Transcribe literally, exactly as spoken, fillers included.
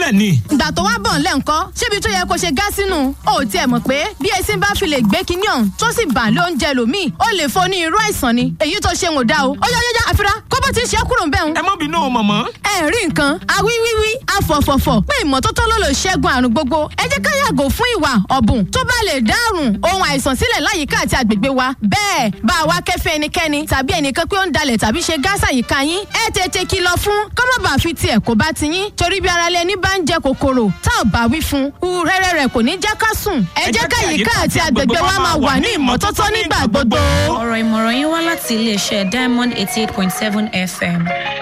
ńlẹ̀ ni. ìgbà tó wá bọ̀ ńlẹ̀ ńkọ́ ṣébi tó yẹ kó ṣe gá sínú ó tiẹ̀ mọ̀ pé bí esin bá fi lè gbé kinní ọ̀hún tó sì bà lé oúnjẹ lòmíì ó lè fo ní irú àìsàn ni èyí tó ṣe ń ò dá o. ó yá yá yá àfira kó bó ti ṣe kúrò ń bẹ̀ ń. ẹ má bínú o mọ̀mọ́. ẹ rí nǹkan awíwíwí afọ̀fọ̀fọ̀ pé ìmọ́tótó ló lè ṣẹ́gun àrùn gbogbo ẹ jẹ́ ká yàgò fún ìwà ọ̀bùn tó bá lè dárùn ohun àìsàn sílẹ̀ láyìíká àti àgbègbè wa. bẹ́ẹ̀ bá a wá kẹ́fẹ́ ẹnikẹ́ni tàbí ẹnìkan pé ó ń dalẹ̀ tàbí ṣe gáàsà yìíká yín ẹ tètè kìlọ̀ fún kọ́mọ̀ bá fi tiẹ̀ kó bá ti yín torí bí ara lẹni bá ń jẹ kòkòrò tá ò bá wí fún u rẹ́rẹ́ rẹ̀ kò ní jẹ́ ká sùn. ẹ jẹ́ ká yìíká àti àgbègbè wa máa wà ní ìmọ́tótó nígbà gbogbo. ọ̀rọ̀ ìmọ̀ràn yín wá láti iléeṣẹ́ Diamond eighty eight point seven F M.